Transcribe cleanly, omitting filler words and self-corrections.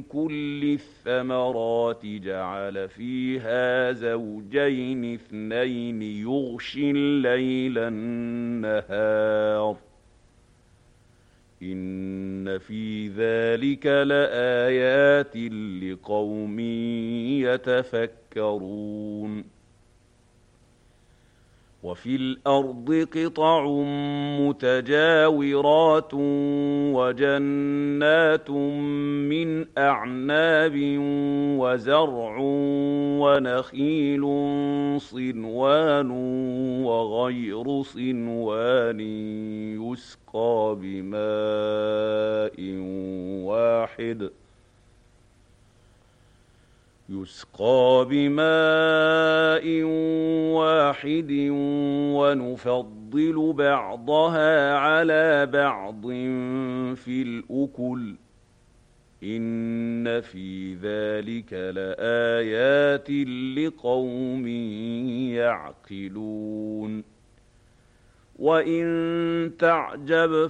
كل الثمرات جعل فيها زوجين اثنين يغشي الليل النهار إن في ذلك لآيات لقوم يتفكرون وفي الأرض قطع متجاورات وجنات من أعناب وزرع ونخيل صنوان وغير صنوان يسقى بماء واحد ونفضل بعضها على بعض في الأكل إن في ذلك لآيات لقوم يعقلون وإن تعجب